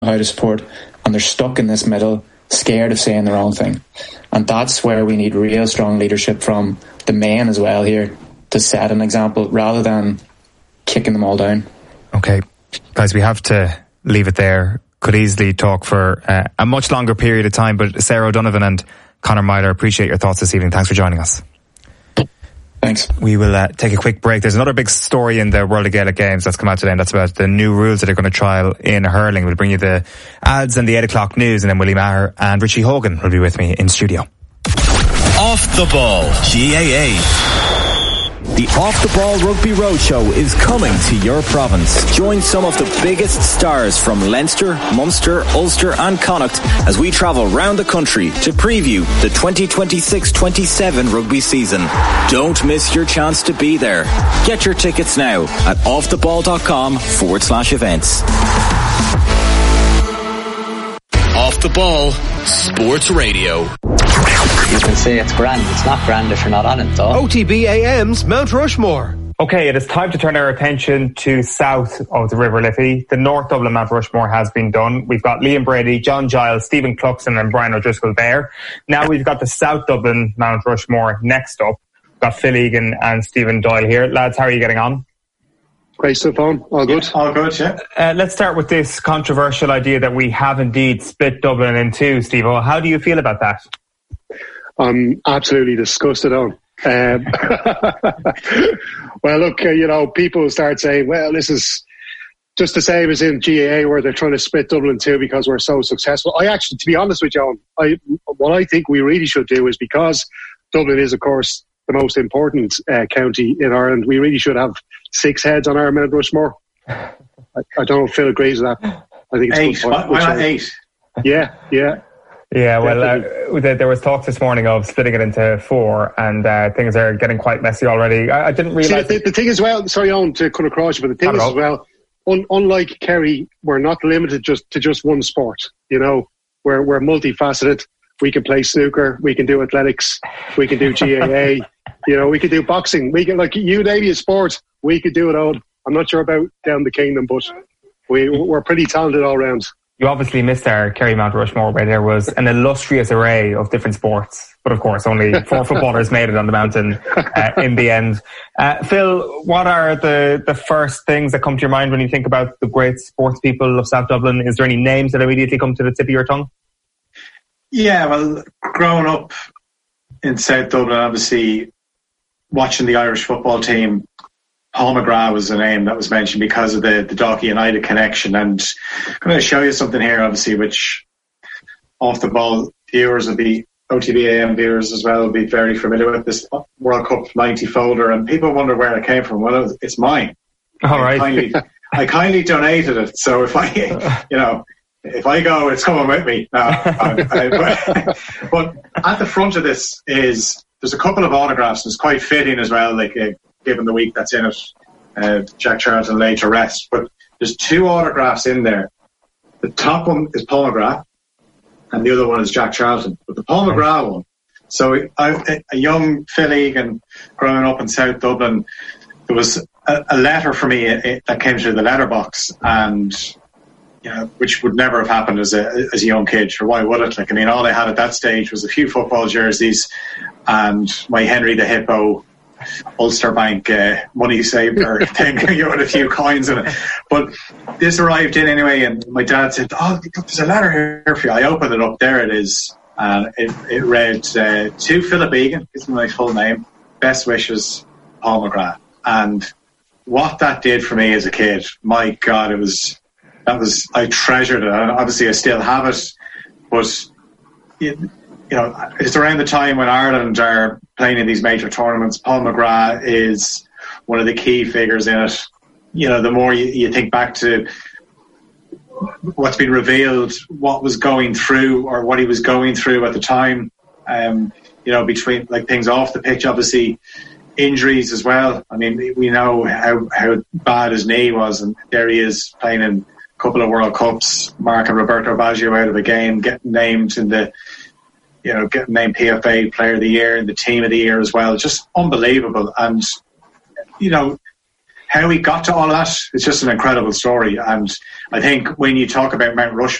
how to support, and they're stuck in this middle, scared of saying the wrong thing. And that's where we need real strong leadership from the men as well here to set an example rather than kicking them all down. Okay, guys, we have to leave it there. Could easily talk for a much longer period of time, but Sarah O'Donovan and Conor Myler, appreciate your thoughts this evening. Thanks for joining us. Thanks. We will take a quick break. There's another big story in the World of Gaelic Games that's come out today, and that's about the new rules that are going to trial in hurling. We'll bring you the ads and the 8 o'clock news, and then Willie Maher and Richie Hogan will be with me in studio. Off the Ball, GAA. The Off the Ball Rugby Roadshow is coming to your province. Join some of the biggest stars from Leinster, Munster, Ulster and Connacht as we travel round the country to preview the 2026-27 rugby season. Don't miss your chance to be there. Get your tickets now at offtheball.com/events. Off the Ball Sports Radio. You can say it's grand. It's not grand if you're not on it, though. OTB AM's Mount Rushmore. Okay, it is time to turn our attention to south of the River Liffey. The North Dublin Mount Rushmore has been done. We've got Liam Brady, John Giles, Stephen Cluxon and Brian O'Driscoll there. Now we've got the South Dublin Mount Rushmore next up. We've got Phil Egan and Stephen Doyle here. Lads, how are you getting on? Great stuff on. All good? Yeah, all good, yeah. Let's start with this controversial idea that we have indeed split Dublin in two, Steve. How do you feel about that? I'm absolutely disgusted on. Well, look, people start saying, well, this is just the same as in GAA where they're trying to split Dublin too because we're so successful. I actually, to be honest with you, what I think we really should do is, because Dublin is, of course, the most important county in Ireland, we really should have 6 heads on our Mount Rushmore. I don't know if Phil agrees with that. I think it's 8. Why not 8? Yeah. Yeah, well, there was talk this morning of splitting it into 4, and things are getting quite messy already. I didn't realise... See, the thing as well, sorry, Owen, to cut across you, but the thing is as well, unlike Kerry, we're not limited to just one sport. We're multifaceted. We can play snooker, we can do athletics, we can do GAA, we can do boxing. We can, like, you name a sport, we could do it all. I'm not sure about down the kingdom, but we're pretty talented all round. You obviously missed our Kerry Mount Rushmore where there was an illustrious array of different sports. But of course, only 4 footballers made it on the mountain in the end. Phil, what are the first things that come to your mind when you think about the great sports people of South Dublin? Is there any names that immediately come to the tip of your tongue? Yeah, well, growing up in South Dublin, obviously watching the Irish football team, Paul McGrath was a name that was mentioned because of the Dalkey United connection. And I'm going to show you something here, obviously, which Off the Ball viewers will be, OTB AM viewers as well, will be very familiar with, this World Cup 90 folder. And people wonder where it came from. Well, it's mine. All right. I kindly donated it. So if I go, it's coming with me. But at the front of this there's a couple of autographs, and it's quite fitting as well, given the week that's in it. Jack Charlton laid to rest. But there's 2 autographs in there. The top one is Paul McGrath, and the other one is Jack Charlton. But the Paul McGrath one, so a young Phil Egan growing up in South Dublin, there was a letter for me that came through the letterbox, and which would never have happened as a young kid. Or why would it? All I had at that stage was a few football jerseys and my Henry the Hippo Ulster Bank money saver thing, with a few coins in it. But this arrived in anyway, and my dad said, "Oh, look, there's a letter here for you." I opened it up. There it is, and it read to Philip Egan. This is my full name. Best wishes, Paul McGrath. And what that did for me as a kid, my God, I treasured it. And obviously, I still have it, but it's around the time when Ireland are playing in these major tournaments. Paul McGrath is one of the key figures in it. The more you think back to what's been revealed, what was going through, or what he was going through at the time, between things off the pitch, obviously injuries as well. We know how bad his knee was, and there he is playing in a couple of World Cups, marking Roberto Baggio out of a game, getting named getting named PFA Player of the Year and the Team of the Year as well. Just unbelievable. And, how he got to all of that, it's just an incredible story. And I think when you talk about Mount Rushmore,